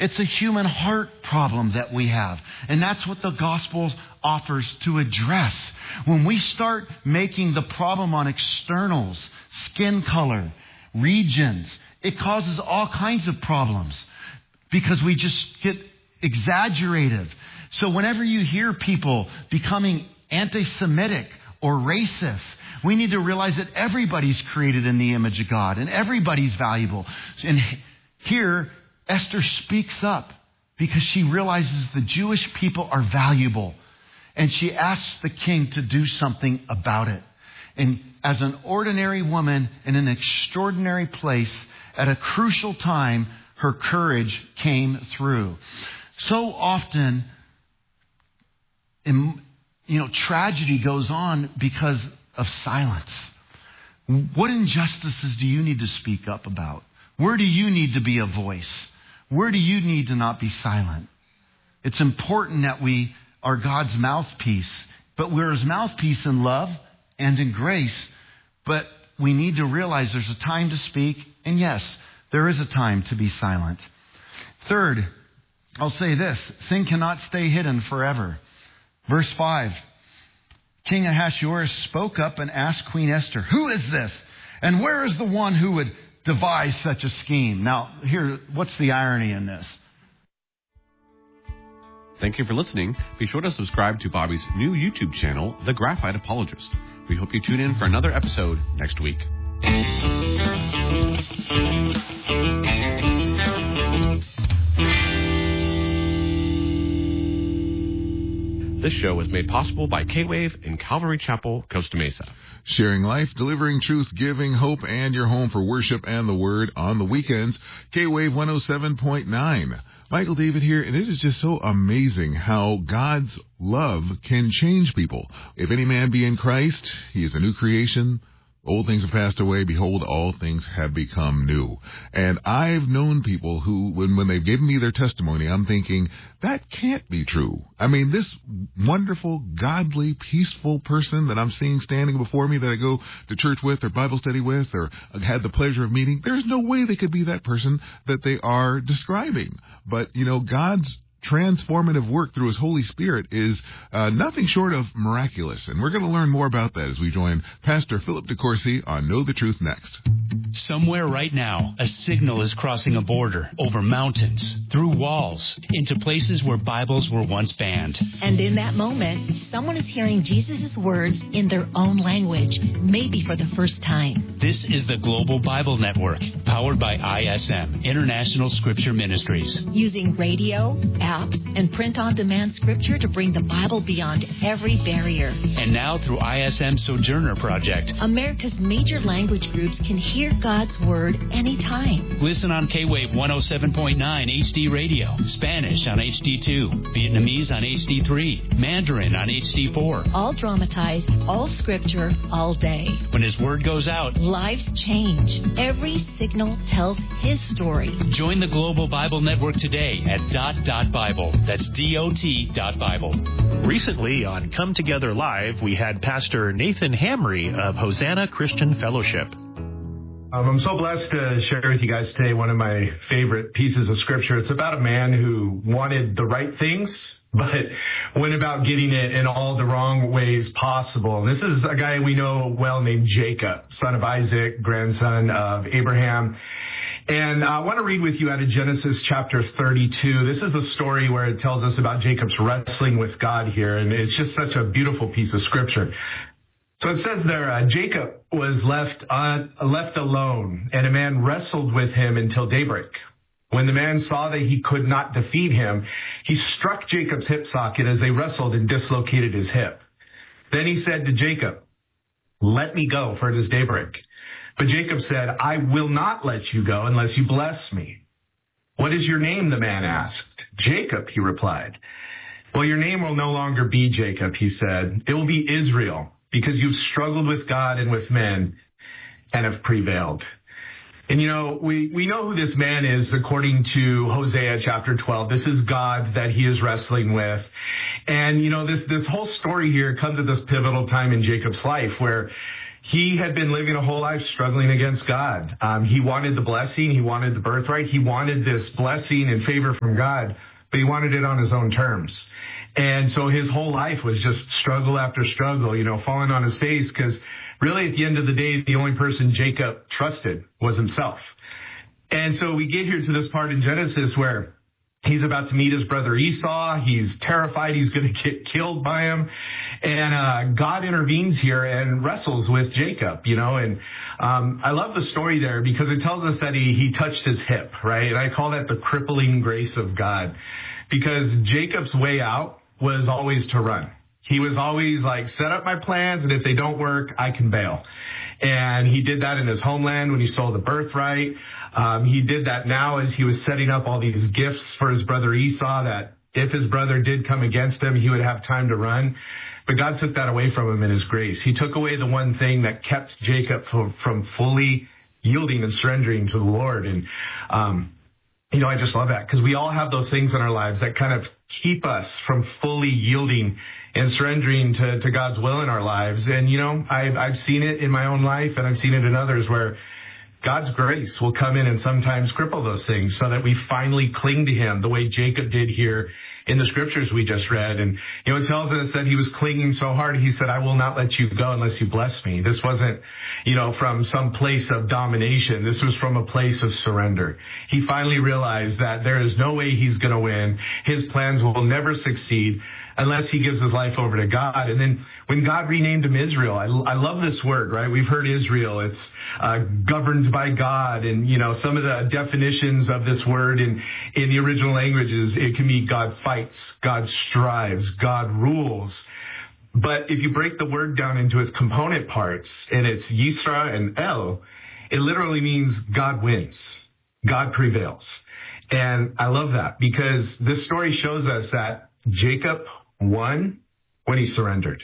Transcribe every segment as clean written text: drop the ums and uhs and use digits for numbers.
It's a human heart problem that we have. And that's what the gospel offers to address. When we start making the problem on externals, skin color, regions, it causes all kinds of problems because we just get exaggerated. So whenever you hear people becoming anti-Semitic or racist, we need to realize that everybody's created in the image of God and everybody's valuable. And here, Esther speaks up because she realizes the Jewish people are valuable. And she asks the king to do something about it. And as an ordinary woman in an extraordinary place, at a crucial time, her courage came through. So often, tragedy goes on because of silence. What injustices do you need to speak up about? Where do you need to be a voice? Where do you need to not be silent? It's important that we are God's mouthpiece, but we're His mouthpiece in love and in grace. But we need to realize there's a time to speak, and yes, there is a time to be silent. Third, I'll say this: sin cannot stay hidden forever. Verse 5, King Ahasuerus spoke up and asked Queen Esther, "Who is this? And where is the one who would devise such a scheme?" Now, here, what's the irony in this? Thank you for listening. Be sure to subscribe to Bobby's new YouTube channel, The Graphite Apologist. We hope you tune in for another episode next week. This show is made possible by K-Wave in Calvary Chapel, Costa Mesa. Sharing life, delivering truth, giving hope, and your home for worship and the Word on the weekends. K-Wave 107.9. Michael David here, and it is just so amazing how God's love can change people. If any man be in Christ, he is a new creation. Old things have passed away. Behold, all things have become new. And I've known people who, when they've given me their testimony, I'm thinking, that can't be true. I mean, this wonderful, godly, peaceful person that I'm seeing standing before me that I go to church with or Bible study with or had the pleasure of meeting, there's no way they could be that person that they are describing. But, God's transformative work through His Holy Spirit is nothing short of miraculous. And we're going to learn more about that as we join Pastor Philip DeCourcy on Know the Truth next. Somewhere right now, a signal is crossing a border, over mountains, through walls, into places where Bibles were once banned. And in that moment, someone is hearing Jesus' words in their own language, maybe for the first time. This is the Global Bible Network, powered by ISM, International Scripture Ministries. Using radio, apps, and print-on-demand scripture to bring the Bible beyond every barrier. And now through ISM Sojourner Project, America's major language groups can hear God's Word anytime. Listen on K-Wave 107.9 HD radio, Spanish on HD2, Vietnamese on HD3, Mandarin on HD4. All dramatized, all scripture, all day. When His Word goes out, lives change. Every signal tells His story. Join the Global Bible Network today at .Bible. That's DOT.Bible. Recently on Come Together Live, we had Pastor Nathan Hamry of Hosanna Christian Fellowship. I'm so blessed to share with you guys today one of my favorite pieces of scripture. It's about a man who wanted the right things, but went about getting it in all the wrong ways possible. And this is a guy we know well named Jacob, son of Isaac, grandson of Abraham. And I want to read with you out of Genesis chapter 32. This is a story where it tells us about Jacob's wrestling with God here. And it's just such a beautiful piece of scripture. So it says there, Jacob was left alone, and a man wrestled with him until daybreak. When the man saw that he could not defeat him, he struck Jacob's hip socket as they wrestled and dislocated his hip. Then he said to Jacob, "Let me go, for it is daybreak." But Jacob said, "I will not let you go unless you bless me." "What is your name?" the man asked. "Jacob," he replied. "Well, your name will no longer be Jacob," he said. "It will be Israel, because you've struggled with God and with men and have prevailed." And we know who this man is according to Hosea chapter 12. This is God that he is wrestling with. And this whole story here comes at this pivotal time in Jacob's life where he had been living a whole life struggling against God. He wanted the blessing. He wanted the birthright. He wanted this blessing and favor from God, but he wanted it on his own terms. And so his whole life was just struggle after struggle, falling on his face, because really at the end of the day, the only person Jacob trusted was himself. And so we get here to this part in Genesis where he's about to meet his brother Esau. He's terrified he's going to get killed by him. And God intervenes here and wrestles with Jacob, And I love the story there because it tells us that he touched his hip, right? And I call that the crippling grace of God, because Jacob's way out was always to run. He was always like, set up my plans, and if they don't work, I can bail. And he did that in his homeland when he sold the birthright. He did that now as he was setting up all these gifts for his brother Esau, that if his brother did come against him, he would have time to run. But God took that away from him in his grace. He took away the one thing that kept Jacob from fully yielding and surrendering to the Lord. And, I just love that, because we all have those things in our lives that kind of keep us from fully yielding and surrendering to God's will in our lives. And, I've seen it in my own life, and I've seen it in others, where God's grace will come in and sometimes cripple those things so that we finally cling to him the way Jacob did here in the scriptures we just read. And, it tells us that he was clinging so hard. He said, I will not let you go unless you bless me. This wasn't, from some place of domination. This was from a place of surrender. He finally realized that there is no way he's going to win. His plans will never succeed unless he gives his life over to God. And then when God renamed him Israel, I love this word, right? We've heard Israel. It's governed by God. And, some of the definitions of this word in the original languages, it can be God fights, God strives, God rules. But if you break the word down into its component parts, and it's Yisra and El, it literally means God wins. God prevails. And I love that, because this story shows us that Jacob won when he surrendered.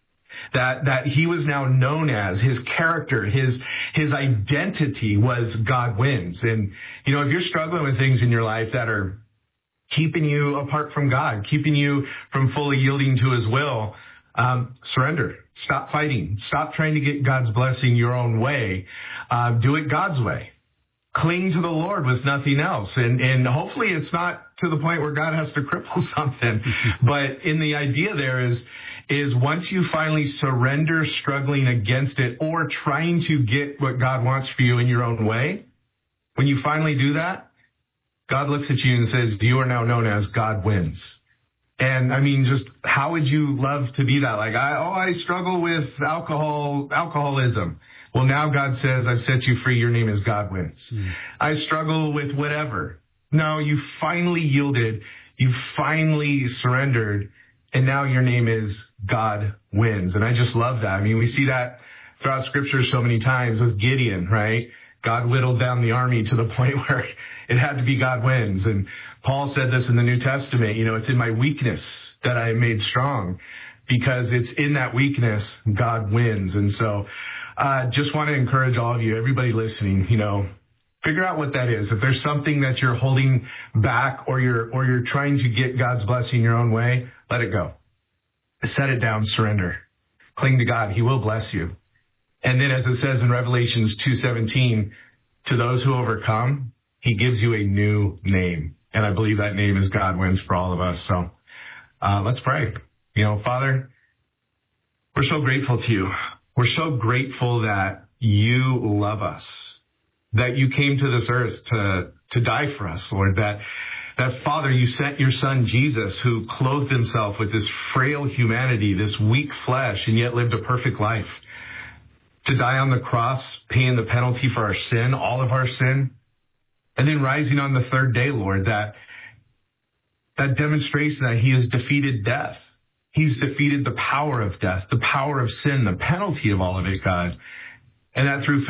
That he was now known as, his character, his identity was God wins. And, if you're struggling with things in your life that are keeping you apart from God, keeping you from fully yielding to his will, surrender. Stop fighting. Stop trying to get God's blessing your own way. Do it God's way. Cling to the Lord with nothing else. And hopefully it's not to the point where God has to cripple something. But in the idea there is once you finally surrender struggling against it or trying to get what God wants for you in your own way, when you finally do that, God looks at you and says, you are now known as God wins. And just how would you love to be that? Like, I struggle with alcoholism. Well, now God says, I've set you free. Your name is God wins. I struggle with whatever. No, you finally yielded. You finally surrendered. And now your name is God wins. And I just love that. We see that throughout scripture so many times with Gideon, right? God whittled down the army to the point where it had to be God wins. And Paul said this in the New Testament, it's in my weakness that I am made strong, because it's in that weakness God wins. And so just want to encourage all of you, everybody listening, figure out what that is. If there's something that you're holding back or you're trying to get God's blessing your own way, let it go. Set it down, surrender. Cling to God. He will bless you. And then as it says in Revelations 2:17, to those who overcome, he gives you a new name. And I believe that name is God wins for all of us. So let's pray. Father, we're so grateful to you. We're so grateful that you love us, that you came to this earth to die for us, Lord, that Father, you sent your son Jesus, who clothed himself with this frail humanity, this weak flesh, and yet lived a perfect life, to die on the cross, paying the penalty for our sin, all of our sin, and then rising on the third day, Lord, that demonstrates that he has defeated death. He's defeated the power of death, the power of sin, the penalty of all of it, God. And that through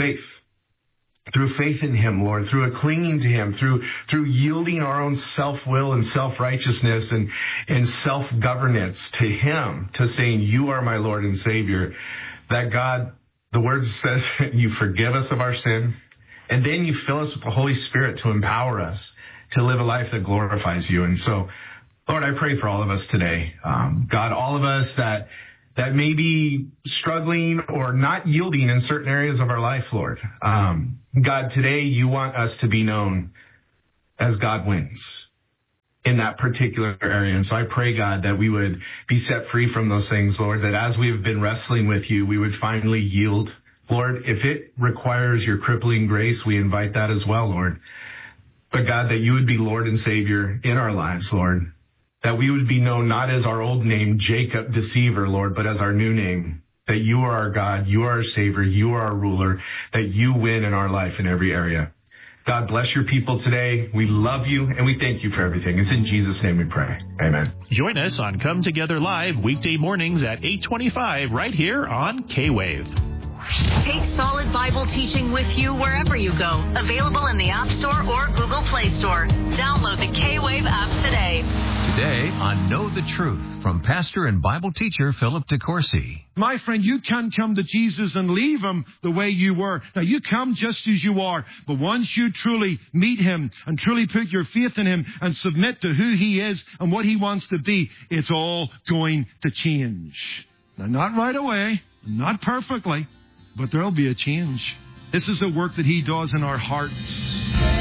faith in him, Lord, through a clinging to him, through yielding our own self-will and self-righteousness and self-governance to him, to saying, you are my Lord and Savior, that God, the word says, you forgive us of our sin, and then you fill us with the Holy Spirit to empower us to live a life that glorifies you. And so, Lord, I pray for all of us today. God, all of us that that may be struggling or not yielding in certain areas of our life, Lord. God, today you want us to be known as God wins in that particular area. And so I pray, God, that we would be set free from those things, Lord, that as we have been wrestling with you, we would finally yield. Lord, if it requires your crippling grace, we invite that as well, Lord. But God, that you would be Lord and Savior in our lives, Lord. That we would be known not as our old name, Jacob, deceiver, Lord, but as our new name. That you are our God, you are our Savior, you are our ruler, that you win in our life in every area. God bless your people today. We love you and we thank you for everything. It's in Jesus' name we pray. Amen. Join us on Come Together Live weekday mornings at 8:25 right here on K-Wave. Take solid Bible teaching with you wherever you go. Available in the App Store or Google Play Store. Download the K-Wave app today. Today on Know the Truth from pastor and Bible teacher Philip DeCourcy. My friend, you can't come to Jesus and leave him the way you were. Now, you come just as you are. But once you truly meet him and truly put your faith in him and submit to who he is and what he wants to be, it's all going to change. Now, not right away, not perfectly, but there'll be a change. This is a work that he does in our hearts.